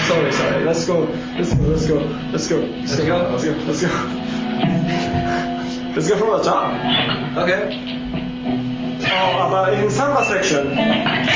Sorry. Let's go. Let's go from the top. Okay. But in samba section.